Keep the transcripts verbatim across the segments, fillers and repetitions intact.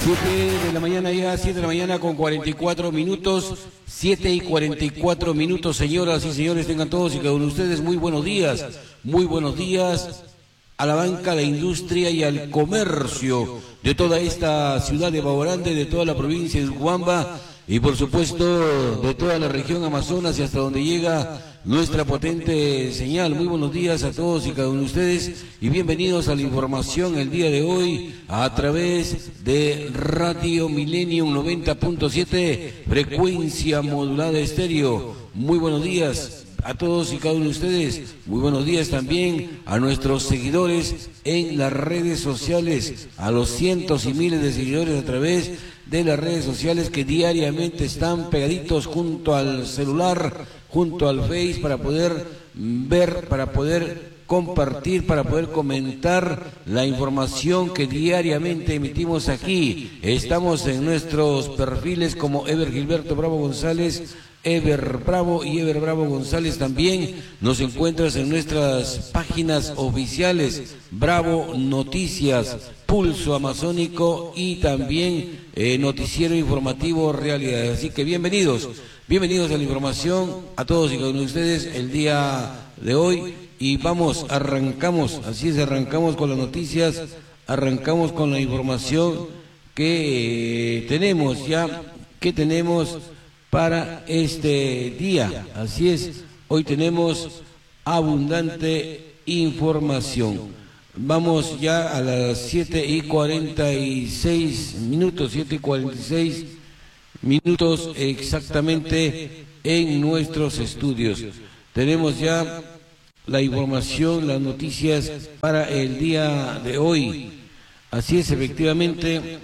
siete de la mañana ya, siete de la mañana con cuarenta y cuatro minutos, siete y cuarenta y cuatro minutos, señoras y señores, tengan todos y cada uno de ustedes muy buenos días, muy buenos días a la banca, a la industria y al comercio de toda esta ciudad de Baorande, de toda la provincia de Urubamba y por supuesto de toda la región Amazonas y hasta donde llega nuestra potente señal. Muy buenos días a todos y cada uno de ustedes y bienvenidos a la información el día de hoy a través de Radio Millennium noventa punto siete, frecuencia modulada estéreo. Muy buenos días a todos y cada uno de ustedes. Muy buenos días también a nuestros seguidores en las redes sociales, a los cientos y miles de seguidores a través de las redes sociales que diariamente están pegaditos junto al celular, junto al Face, para poder ver, para poder compartir, para poder comentar la información que diariamente emitimos aquí. Estamos en nuestros perfiles como Ever Gilberto Bravo González, Ever Bravo y Ever Bravo González. También nos encuentras en nuestras páginas oficiales, Bravo Noticias, Pulso Amazónico y también eh, Noticiero Informativo Realidad. Así que bienvenidos, bienvenidos a la información a todos y cada uno de ustedes el día de hoy. Y vamos, arrancamos, así es, arrancamos con las noticias, arrancamos con la información que eh, tenemos ya, que tenemos para este día. Así es, hoy tenemos abundante información. Vamos ya a las siete y cuarenta y seis minutos, siete y cuarenta y seis minutos exactamente en nuestros estudios. Tenemos ya la información, las noticias para el día de hoy. Así es, efectivamente,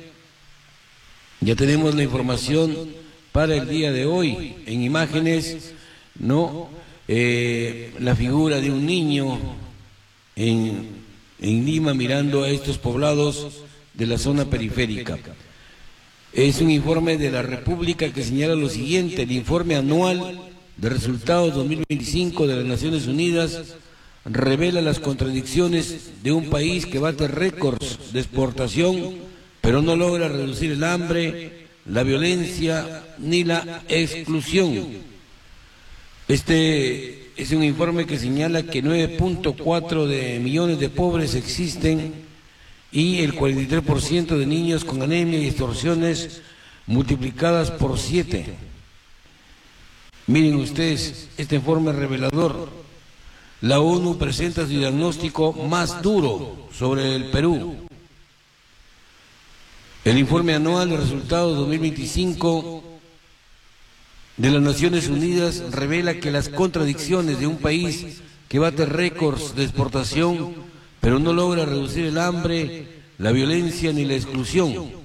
ya tenemos la información para el día de hoy. En imágenes, ¿no? Eh, la figura de un niño en, en Lima mirando a estos poblados de la zona periférica. Es un informe de la República que señala lo siguiente: el informe anual de resultados dos mil veinticinco de las Naciones Unidas revela las contradicciones de un país que bate récords de exportación, pero no logra reducir el hambre, la violencia ni la exclusión. Este es un informe que señala que nueve punto cuatro de millones de pobres existen y el cuarenta y tres por ciento de niños con anemia y extorsiones multiplicadas por siete. Miren ustedes este informe revelador. La ONU presenta su diagnóstico más duro sobre el Perú. El informe anual de resultados dos mil veinticinco de las Naciones Unidas revela que las contradicciones de un país que bate récords de exportación, pero no logra reducir el hambre, la violencia ni la exclusión.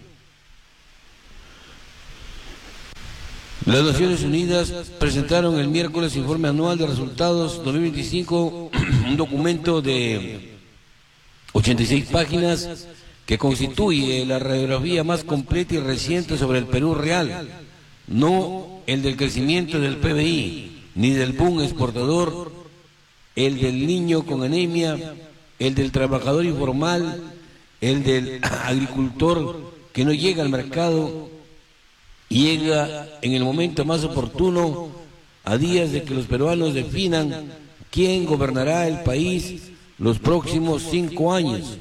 Las Naciones Unidas presentaron el miércoles informe anual de resultados dos mil veinticinco, un documento de ochenta y seis páginas que constituye la radiografía más completa y reciente sobre el Perú real, no el del crecimiento del P B I, ni del boom exportador, el del niño con anemia, el del trabajador informal, el del agricultor que no llega al mercado, llega en el momento más oportuno, a días de que los peruanos definan quién gobernará el país los próximos cinco años.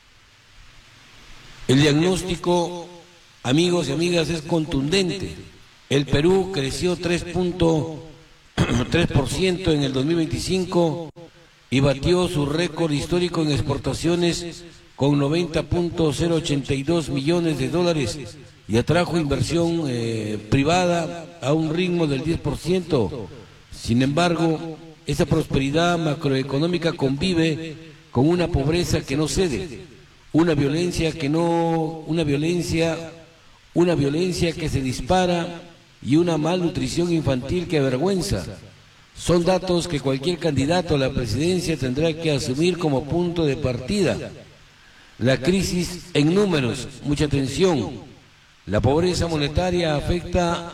El diagnóstico, amigos y amigas, es contundente. El Perú creció tres punto tres por ciento en el dos mil veinticinco y batió su récord histórico en exportaciones con noventa punto cero ochenta y dos millones de dólares y atrajo inversión eh, privada a un ritmo del diez por ciento. Sin embargo, esa prosperidad macroeconómica convive con una pobreza que no cede, una violencia que no, una violencia, una violencia que se dispara y una malnutrición infantil que avergüenza. Son datos que cualquier candidato a la presidencia tendrá que asumir como punto de partida. La crisis en números, mucha atención. La pobreza monetaria afecta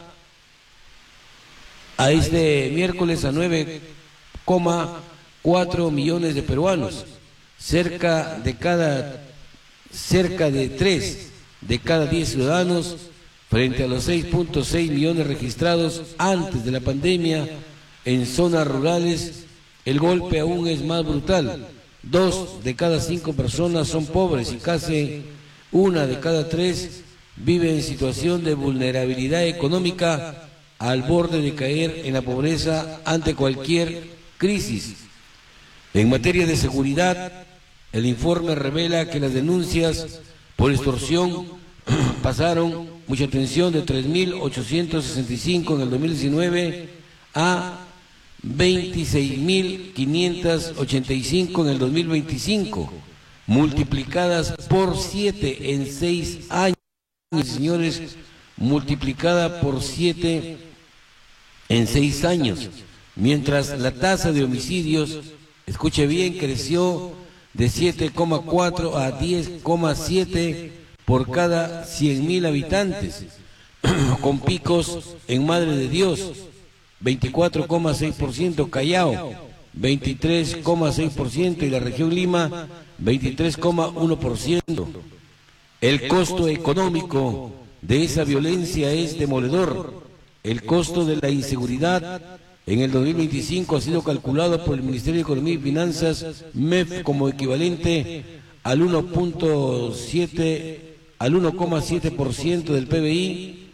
a este miércoles a nueve coma cuatro millones de peruanos, cerca de cada cerca de tres de cada diez ciudadanos, frente a los seis punto seis millones registrados antes de la pandemia. En zonas rurales el golpe aún es más brutal. Dos de cada cinco personas son pobres y casi una de cada tres vive en situación de vulnerabilidad económica, al borde de caer en la pobreza ante cualquier crisis. En materia de seguridad, el informe revela que las denuncias por extorsión pasaron, mucha atención, de tres mil ochocientos sesenta y cinco en el dos mil diecinueve a veintiséis mil quinientos ochenta y cinco en el dos mil veinticinco, multiplicadas por siete en seis años, señores, multiplicada por siete en seis años, mientras la tasa de homicidios, escuche bien, creció de siete coma cuatro a diez coma siete por cada cien mil habitantes, con picos en Madre de Dios, veinticuatro coma seis por ciento, Callao, veintitrés coma seis por ciento y la región Lima, veintitrés coma uno por ciento. El costo económico de esa violencia es demoledor. El costo de la inseguridad en el dos mil veinticinco ha sido calculado por el Ministerio de Economía y Finanzas, M E F, como equivalente al uno punto siete, al uno coma siete por ciento del P B I,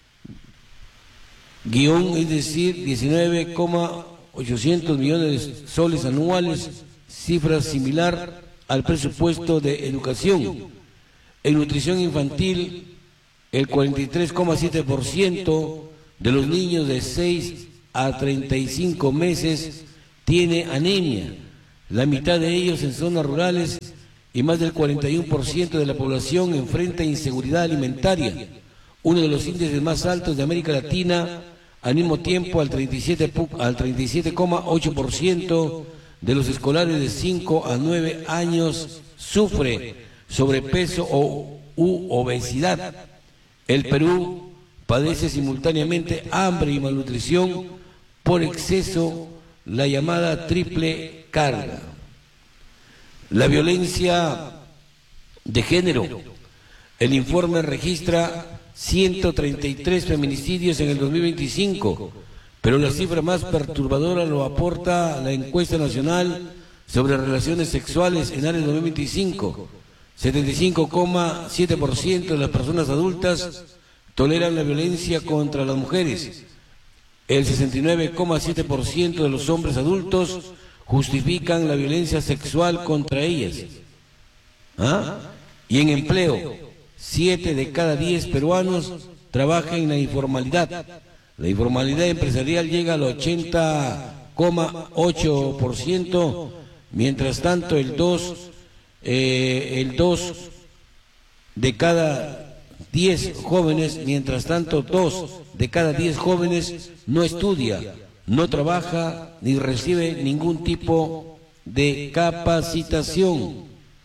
guión, es decir, diecinueve coma ochocientos millones de soles anuales, cifra similar al presupuesto de educación. En nutrición infantil, el cuarenta y tres coma siete por ciento de los niños de seis a treinta y cinco meses tiene anemia, la mitad de ellos en zonas rurales, y más del cuarenta y uno por ciento de la población enfrenta inseguridad alimentaria, uno de los índices más altos de América Latina. Al mismo tiempo, al treinta y siete coma ocho por ciento de los escolares de cinco a nueve años sufre sobrepeso o u obesidad. El Perú padece simultáneamente hambre y malnutrición por exceso, la llamada triple carga. La violencia de género. El informe registra ciento treinta y tres feminicidios en el dos mil veinticinco, pero la cifra más perturbadora lo aporta la encuesta nacional sobre relaciones sexuales en el dos mil veinticinco. setenta y cinco coma siete por ciento de las personas adultas toleran la violencia contra las mujeres. El sesenta y nueve coma siete por ciento de los hombres adultos justifican la violencia sexual contra ellas. ¿Ah? Y en empleo, siete de cada diez peruanos trabajan en la informalidad. La informalidad empresarial llega al ochenta coma ocho por ciento, mientras tanto el dos, eh, el dos de cada diez jóvenes, mientras tanto dos de cada diez jóvenes no estudia, no trabaja ni recibe ningún tipo de capacitación.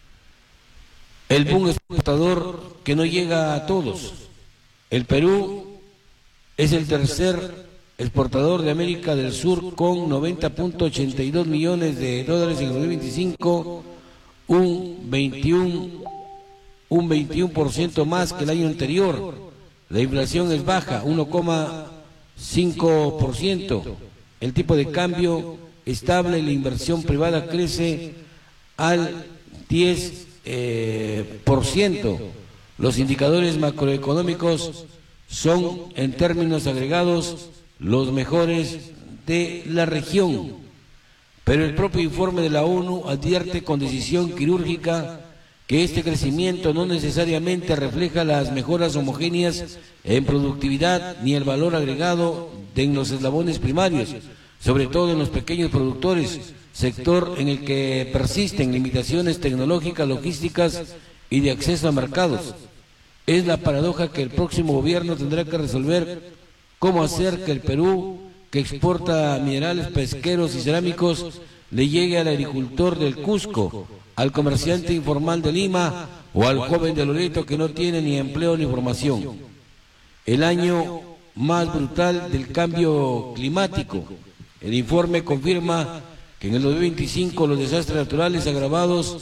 El boom exportador que no llega a todos. El Perú es el tercer exportador de América del Sur con noventa punto ochenta y dos millones de dólares en el dos mil veinticinco, un veintiuno, un veintiuno por ciento más que el año anterior. La inflación es baja, uno coma cinco por ciento. El tipo de cambio estable y la inversión privada crece al diez por ciento. Los indicadores macroeconómicos son, en términos agregados, los mejores de la región. Pero el propio informe de la ONU advierte con decisión quirúrgica que este crecimiento no necesariamente refleja las mejoras homogéneas en productividad ni el valor agregado en los eslabones primarios, sobre todo en los pequeños productores, sector en el que persisten limitaciones tecnológicas, logísticas y de acceso a mercados. Es la paradoja que el próximo gobierno tendrá que resolver: cómo hacer que el Perú, que exporta minerales pesqueros y cerámicos, le llegue al agricultor del Cusco, al comerciante informal de Lima o al joven de Loreto que no tiene ni empleo ni formación. El año más brutal del cambio climático. El informe confirma que en el dos mil veinticinco los desastres naturales agravados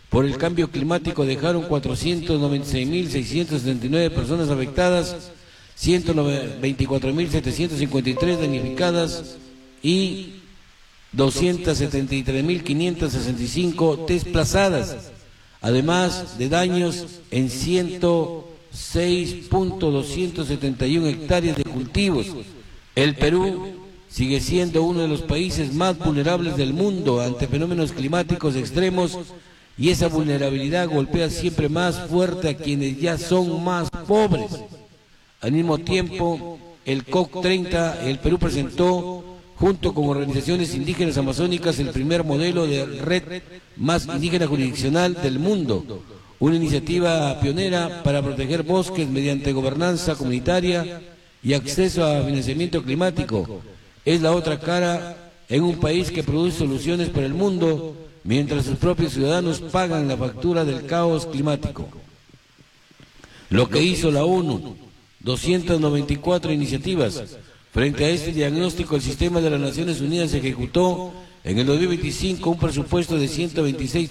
por el cambio climático dejaron cuatrocientos noventa y seis mil seiscientos setenta y nueve personas afectadas, ciento veinticuatro mil setecientos cincuenta y tres damnificadas y doscientos setenta y tres mil quinientos sesenta y cinco desplazadas, además de daños en ciento seis mil doscientos setenta y uno hectáreas de cultivos. El Perú sigue siendo uno de los países más vulnerables del mundo ante fenómenos climáticos extremos, y esa vulnerabilidad golpea siempre más fuerte a quienes ya son más pobres. Al mismo tiempo, el C O C treinta, el Perú presentó, junto con organizaciones indígenas amazónicas, el primer modelo de red más indígena jurisdiccional del mundo, una iniciativa pionera para proteger bosques mediante gobernanza comunitaria y acceso a financiamiento climático. Es la otra cara en un país que produce soluciones para el mundo, mientras sus propios ciudadanos pagan la factura del caos climático. Lo que hizo la ONU, doscientas noventa y cuatro iniciativas. Frente a este diagnóstico, el sistema de las Naciones Unidas ejecutó en el dos mil veinticinco un presupuesto de ciento veintiséis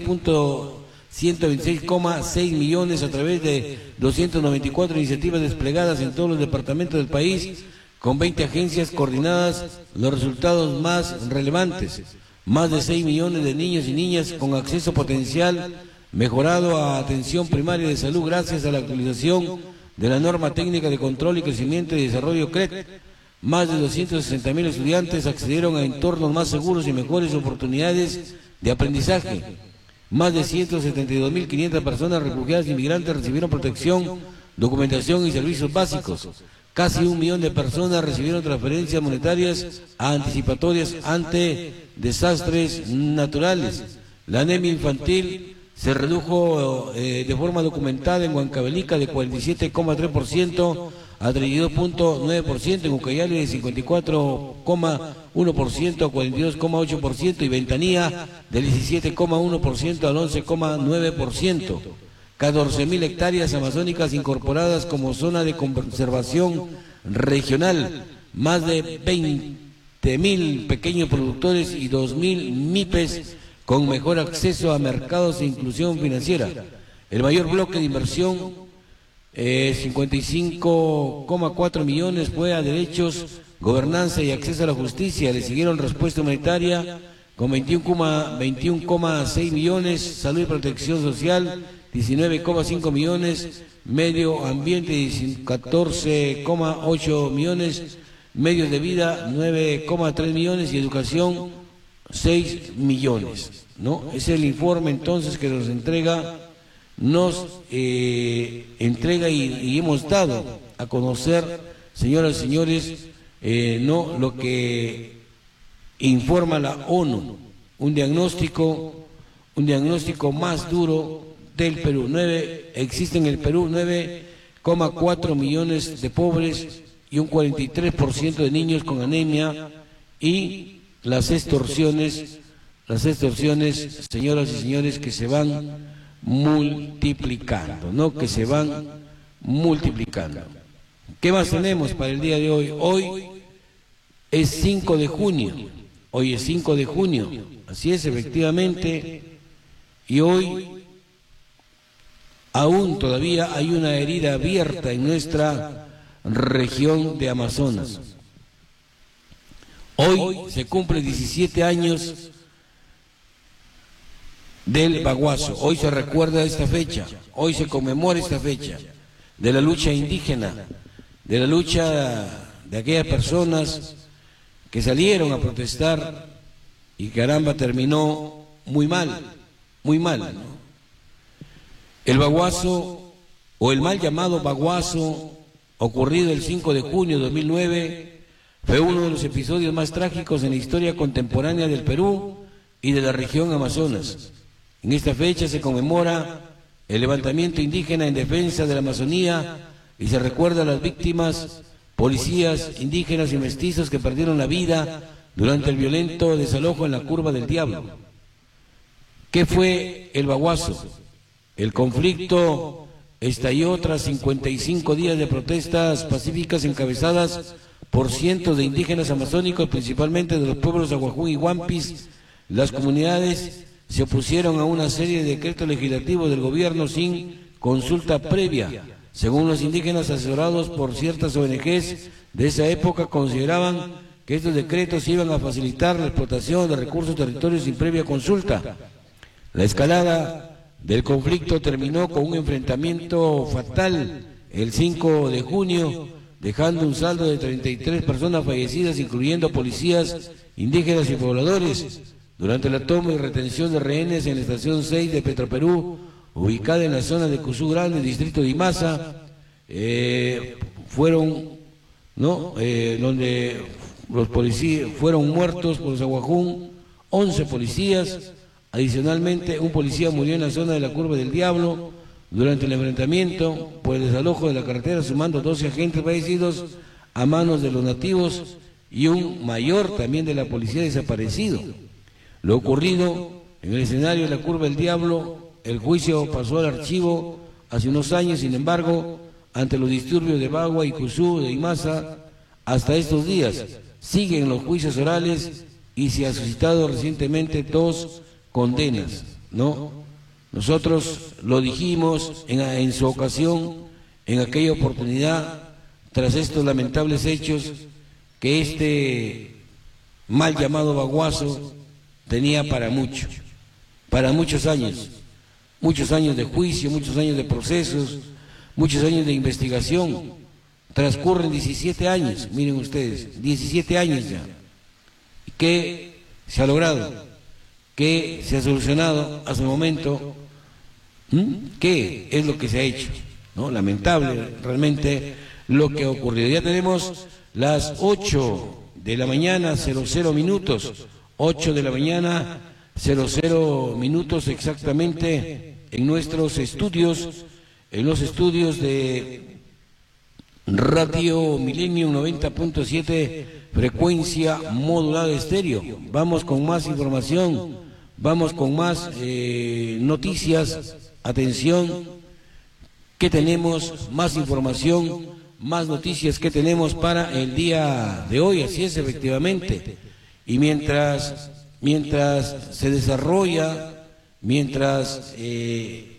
coma seis millones a través de doscientas noventa y cuatro iniciativas desplegadas en todos los departamentos del país, con veinte agencias coordinadas. Los resultados más relevantes: más de seis millones de niños y niñas con acceso potencial mejorado a atención primaria de salud gracias a la actualización de la norma técnica de control y crecimiento y desarrollo C R E T. Más de doscientos sesenta mil estudiantes accedieron a entornos más seguros y mejores oportunidades de aprendizaje. Más de ciento setenta y dos mil quinientas personas refugiadas e inmigrantes recibieron protección, documentación y servicios básicos. Casi un millón de personas recibieron transferencias monetarias anticipatorias ante desastres naturales. La anemia infantil se redujo eh, de forma documentada en Huancavelica de cuarenta y siete coma tres por ciento a treinta y dos coma nueve por ciento, en Ucayali de cincuenta y cuatro coma uno por ciento a cuarenta y dos coma ocho por ciento y Ventanilla del diecisiete coma uno por ciento al once coma nueve por ciento. catorce mil hectáreas amazónicas incorporadas como zona de conservación regional, más de veinte mil pequeños productores y dos mil MIPES con mejor acceso a mercados e inclusión financiera. El mayor bloque de inversión, eh, cincuenta y cinco coma cuatro millones, fue a derechos, gobernanza y acceso a la justicia. Le siguieron respuesta humanitaria con veintiuno coma seis millones, salud y protección social diecinueve coma cinco millones, medio ambiente catorce coma ocho millones, medios de vida nueve coma tres millones y educación seis millones, ¿no? Es el informe entonces que nos entrega, nos eh, entrega y, y hemos dado a conocer, señoras y señores, eh, no lo que informa la ONU, un diagnóstico, un diagnóstico más duro del Perú. Nueve, existen en el Perú nueve coma cuatro millones de pobres y un cuarenta y tres por ciento de niños con anemia, y las extorsiones, las extorsiones, señoras y señores, que se van multiplicando, ¿no? Que se van multiplicando. ¿Qué más tenemos para el día de hoy? Hoy es cinco de junio, hoy es cinco de junio, así es, efectivamente, y hoy aún todavía hay una herida abierta en nuestra región de Amazonas. Hoy se cumple diecisiete años del Baguazo, hoy se recuerda esta fecha, hoy se conmemora esta fecha, de la lucha indígena, de la lucha de aquellas personas que salieron a protestar y caramba terminó muy mal, muy mal, ¿no? El Baguazo, o el mal llamado Baguazo, ocurrido el cinco de junio de dos mil nueve, fue uno de los episodios más trágicos en la historia contemporánea del Perú y de la región Amazonas. En esta fecha se conmemora el levantamiento indígena en defensa de la Amazonía y se recuerda a las víctimas, policías, indígenas y mestizos que perdieron la vida durante el violento desalojo en la Curva del Diablo. ¿Qué fue el Baguazo? El conflicto estalló tras cincuenta y cinco días de protestas pacíficas encabezadas por cientos de indígenas amazónicos, principalmente de los pueblos Aguajún y Huampis. Las comunidades se opusieron a una serie de decretos legislativos del gobierno sin consulta previa. Según los indígenas asesorados por ciertas O N Ges de esa época, consideraban que estos decretos iban a facilitar la explotación de recursos territorios sin previa consulta. La escalada del conflicto terminó con un enfrentamiento fatal el cinco de junio, dejando un saldo de treinta y tres personas fallecidas, incluyendo policías, indígenas y pobladores, durante la toma y retención de rehenes en la estación seis de Petroperú, ubicada en la zona de Cusú Grande, distrito de Imasa. Eh, fueron, ¿no? Eh, donde los policías fueron muertos por los Aguajún, once policías. Adicionalmente, un policía murió en la zona de la Curva del Diablo durante el enfrentamiento por el desalojo de la carretera, sumando doce agentes fallecidos a manos de los nativos y un mayor también de la policía desaparecido. Lo ocurrido en el escenario de la Curva del Diablo, el juicio pasó al archivo hace unos años. Sin embargo, ante los disturbios de Bagua y Cusú de Imasa, hasta estos días siguen los juicios orales y se ha suscitado recientemente dos condenas, ¿no? Nosotros lo dijimos en, en su ocasión, en aquella oportunidad, tras estos lamentables hechos, que este mal llamado baguazo tenía para mucho, para muchos años, muchos años de juicio, muchos años de procesos, muchos años de investigación. Transcurren diecisiete años, miren ustedes, diecisiete años ya. ¿Qué se ha logrado? ¿Qué se ha solucionado hasta el momento? ¿Mm? ¿Qué es lo que se ha hecho? ¿No? Lamentable realmente lo que ha ocurrido. Ya tenemos las ocho de la mañana, cero cero minutos, ocho de la mañana, cero cero minutos exactamente en nuestros estudios, en los estudios de Radio Millennium noventa punto siete, frecuencia modulada estéreo. Vamos con más información, vamos con más eh, noticias. Atención, que tenemos más información, más noticias que tenemos para el día de hoy. Así es, efectivamente. Y mientras, mientras se desarrolla, mientras eh,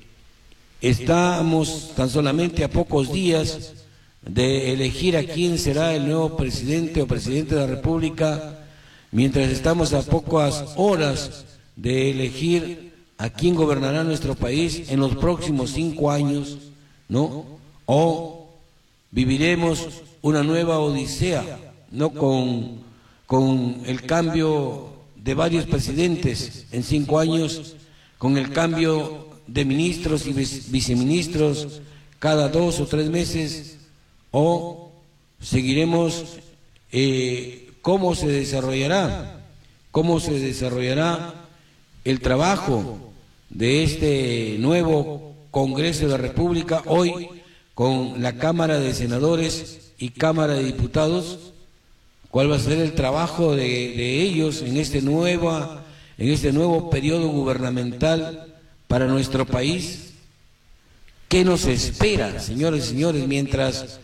estamos tan solamente a pocos días de elegir a quién será el nuevo presidente o presidente de la República, mientras estamos a pocas horas de elegir a quién gobernará nuestro país en los próximos cinco años, ¿no? O viviremos una nueva odisea, ¿no? Con, con el cambio de varios presidentes en cinco años, con el cambio de ministros y viceministros cada dos o tres meses, o seguiremos eh, cómo se desarrollará, cómo se desarrollará el trabajo de este nuevo Congreso de la República, hoy con la Cámara de Senadores y Cámara de Diputados. ¿Cuál va a ser el trabajo de, de ellos en este, nueva, en este nuevo periodo gubernamental para nuestro país? ¿Qué nos espera, señores y señores, mientras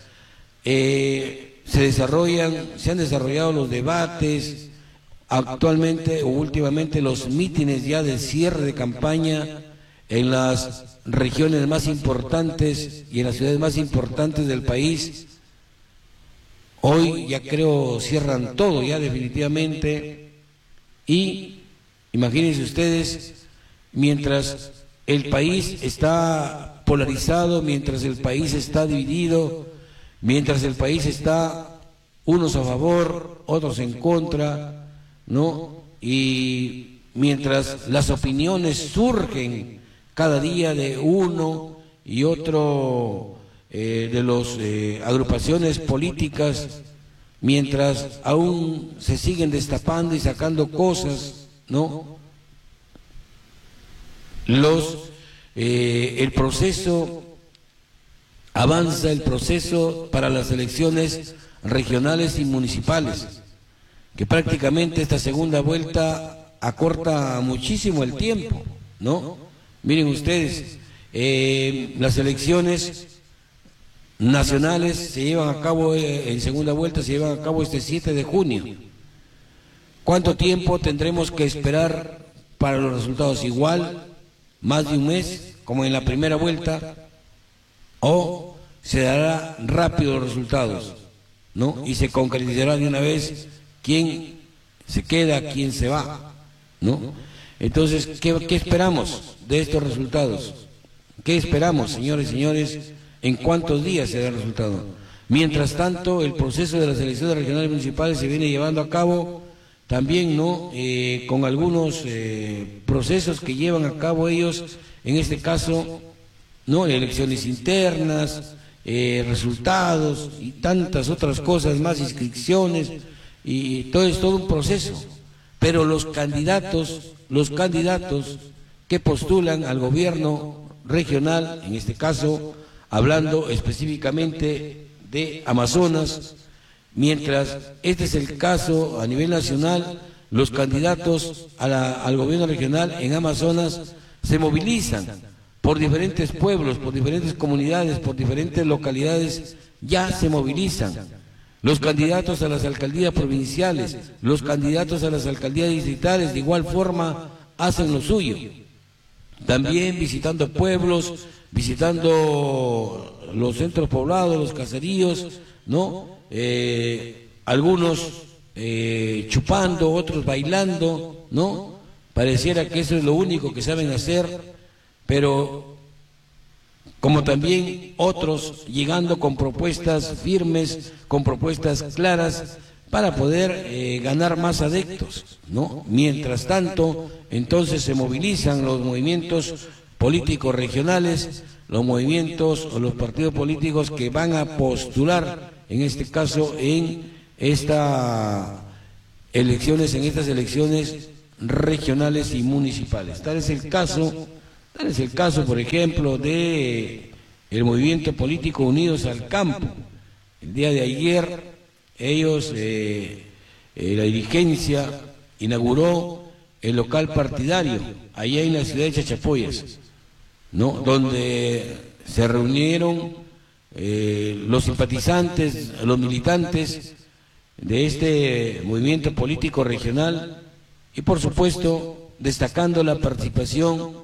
eh, se desarrollan, se han desarrollado los debates, actualmente o últimamente los mítines ya de cierre de campaña en las regiones más importantes y en las ciudades más importantes del país? Hoy ya creo cierran todo ya definitivamente, y imagínense ustedes, mientras el país está polarizado, mientras el país está dividido, mientras el país está unos a favor, otros en contra, ¿no? Y mientras las opiniones surgen cada día de uno y otro eh, de las eh, agrupaciones políticas, mientras aún se siguen destapando y sacando cosas, ¿no? Los, eh, el proceso avanza, el proceso para las elecciones regionales y municipales, que prácticamente esta segunda vuelta acorta muchísimo el tiempo, ¿no? Miren ustedes, eh, las elecciones nacionales se llevan a cabo, eh, en segunda vuelta se llevan a cabo este siete de junio. ¿Cuánto tiempo tendremos que esperar para los resultados igual, más de un mes, como en la primera vuelta, o se dará rápido los resultados, ¿no? Y se concretizará de una vez quién se queda, quién se va, ¿no? Entonces, ¿qué, qué esperamos de estos resultados? ¿Qué esperamos, señores y señores? ¿En cuántos días se da el resultado? Mientras tanto, el proceso de las elecciones regionales municipales se viene llevando a cabo también, ¿no? Eh, con algunos eh, procesos que llevan a cabo ellos, en este caso, ¿no? Elecciones internas, eh, resultados y tantas otras cosas más, inscripciones, y todo es todo un proceso. Pero los candidatos, los candidatos que postulan al gobierno regional, en este caso, hablando específicamente de Amazonas, mientras este es el caso a nivel nacional, los candidatos a la, al gobierno regional en Amazonas se movilizan por diferentes pueblos, por diferentes comunidades, por diferentes localidades, ya se movilizan. Los candidatos a las alcaldías provinciales, los candidatos a las alcaldías distritales de igual forma hacen lo suyo. También visitando pueblos, visitando los centros poblados, los caseríos, ¿no? Eh, algunos eh, chupando, otros bailando, ¿no? Pareciera que eso es lo único que saben hacer, pero como también otros llegando con propuestas firmes, con propuestas claras, para poder eh, ganar más adeptos, ¿no? Mientras tanto, entonces se movilizan los movimientos políticos regionales, los movimientos o los partidos políticos que van a postular, en este caso, en estas elecciones, en estas elecciones regionales y municipales. Tal es el caso, tal es el caso, por ejemplo, de el movimiento político Unidos al Campo. El día de ayer, ellos, eh, eh, la dirigencia inauguró el local partidario allá en la ciudad de Chachapoyas, ¿no? Donde se reunieron eh, los simpatizantes, los militantes de este movimiento político regional y, por supuesto, destacando la participación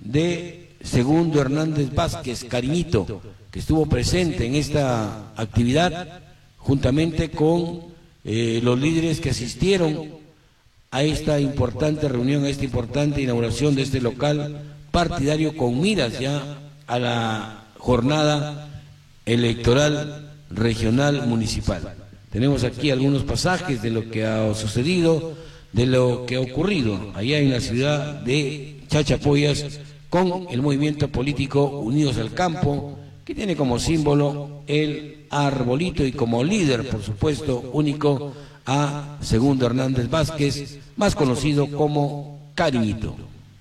de Segundo Hernández Vázquez, Cariñito, que estuvo presente en esta actividad, juntamente con eh, los líderes que asistieron a esta importante reunión, a esta importante inauguración de este local partidario con miras ya a la jornada electoral regional municipal. Tenemos aquí algunos pasajes de lo que ha sucedido, de lo que ha ocurrido allá en la ciudad de Chachapoyas con el movimiento político Unidos al Campo, que tiene como símbolo el arbolito y como líder, por supuesto, único a Segundo Hernández Vázquez, más conocido como Cariñito.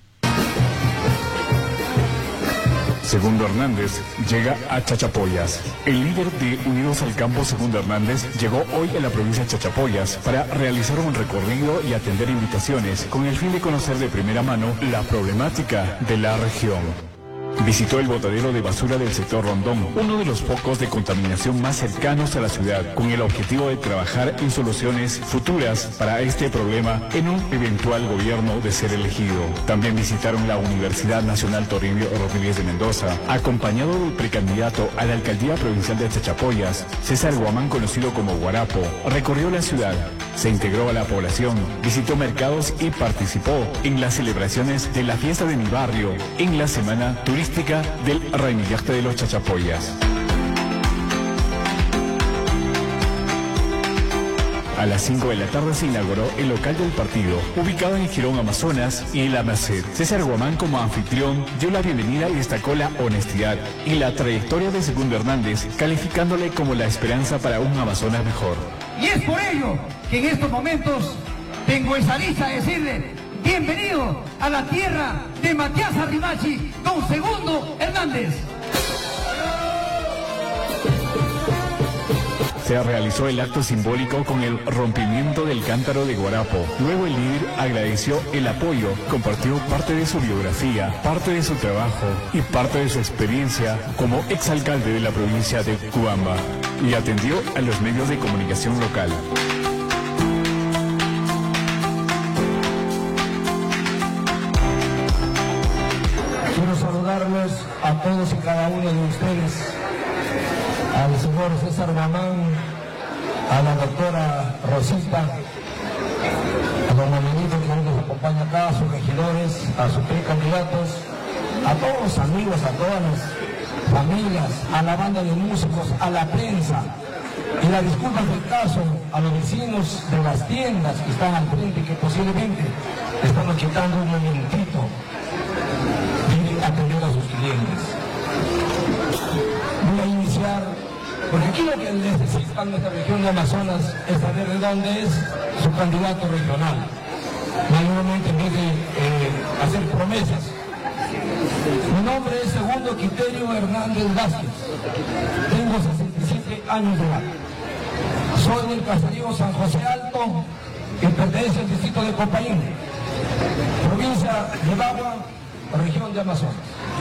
Segundo Hernández llega a Chachapoyas. El líder de Unidos al Campo, Segundo Hernández, llegó hoy a la provincia de Chachapoyas para realizar un recorrido y atender invitaciones con el fin de conocer de primera mano la problemática de la región. Visitó el botadero de basura del sector Rondón, uno de los focos de contaminación más cercanos a la ciudad, con el objetivo de trabajar en soluciones futuras para este problema en un eventual gobierno de ser elegido. También visitaron la Universidad Nacional Toribio Rodríguez de Mendoza, acompañado del precandidato a la alcaldía provincial de Chachapoyas, César Guamán, conocido como Guarapo. Recorrió la ciudad, se integró a la población, visitó mercados y participó en las celebraciones de la fiesta de mi barrio en la semana turística del Raimillaje de los Chachapoyas. A las cinco de la tarde se inauguró el local del partido, ubicado en Girón, Amazonas y en La Merced. César Guamán, como anfitrión, dio la bienvenida y destacó la honestidad y la trayectoria de Segundo Hernández, calificándole como la esperanza para un Amazonas mejor. Y es por ello que en estos momentos tengo esa dicha de decirle: bienvenido a la tierra de Matías Arrimachi, don Segundo Hernández. Se realizó el acto simbólico con el rompimiento del cántaro de Guarapo. Luego el líder agradeció el apoyo, compartió parte de su biografía, parte de su trabajo y parte de su experiencia como exalcalde de la provincia de Cuamba y atendió a los medios de comunicación local. a todos y cada uno de ustedes, al señor César Mamán, a la doctora Rosita, a don Manuelito que hoy nos acompaña acá, a sus regidores, a sus precandidatos, a todos los amigos, a todas las familias, a la banda de músicos, a la prensa, y las disculpas del caso a los vecinos de las tiendas que están al frente, que posiblemente estamos quitando un momentito de atender a sus clientes. Voy a iniciar, porque aquí lo que necesita nuestra región de Amazonas es saber de dónde es su candidato regional. Mayormente en vez de eh, hacer promesas. Mi nombre es Segundo Quiterio Hernández Vázquez. Tengo sesenta y siete años de edad. Soy del caserío San José Alto, que pertenece al distrito de Copaín, provincia de Bagua, región de Amazonas.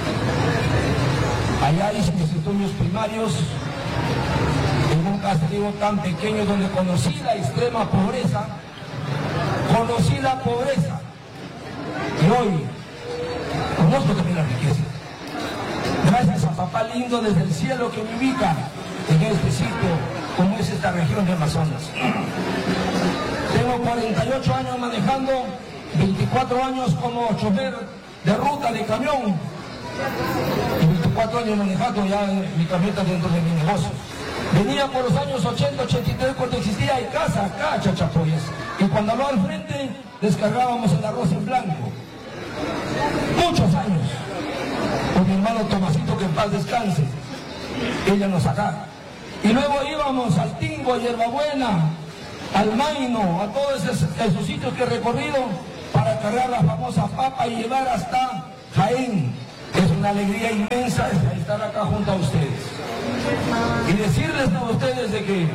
Allá hice mis estudios primarios en un caserío tan pequeño donde conocí la extrema pobreza, conocí la pobreza y hoy conozco también la riqueza. Gracias a Papá Lindo desde el cielo que me ubica en este sitio como es esta región de Amazonas. Tengo cuarenta y ocho años manejando, veinticuatro años como chofer de ruta de camión y veinticuatro años manejando ya mi camioneta dentro de mi negocio. Venía por los años ochenta, ochenta y tres cuando existía en casa acá Chachapoyas, y cuando hablaba al frente descargábamos el arroz en blanco. Muchos años con mi hermano Tomasito, que en paz descanse, ella nos sacaba. Y luego íbamos al Tingo, a Hierbabuena, al Maino, a todos esos, esos sitios que he recorrido para cargar la famosa papa y llevar hasta Jaén. Es una alegría inmensa estar acá junto a ustedes. Y decirles a ustedes de que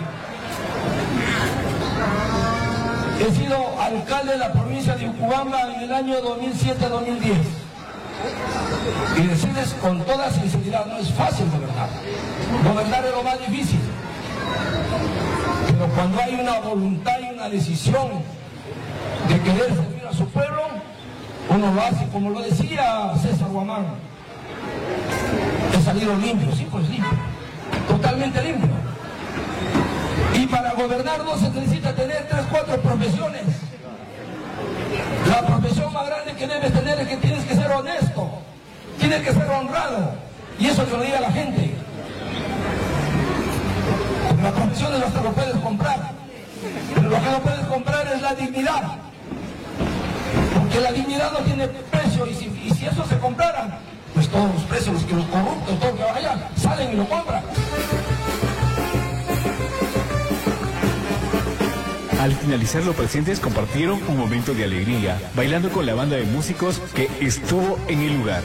he sido alcalde de la provincia de Ucubamba en el año dos mil siete a dos mil diez. Y decirles con toda sinceridad, no es fácil de verdad. Gobernar es lo más difícil. Pero cuando hay una voluntad y una decisión de querer servir a su pueblo, uno lo hace, como lo decía César Guamán. He salido limpio, sí, pues limpio. Totalmente limpio. Y para gobernar no se necesita tener tres, cuatro profesiones. La profesión más grande que debes tener es que tienes que ser honesto, tienes que ser honrado, y eso que lo diga la gente. Las profesiones hasta lo puedes comprar, pero lo que no puedes comprar es la dignidad, porque la dignidad no tiene precio, y si, y si eso se comprara, pues todos los precios, los que los corruptos, todos los que vayan, salen y lo compran. Al finalizar, los presentes compartieron un momento de alegría, bailando con la banda de músicos que estuvo en el lugar.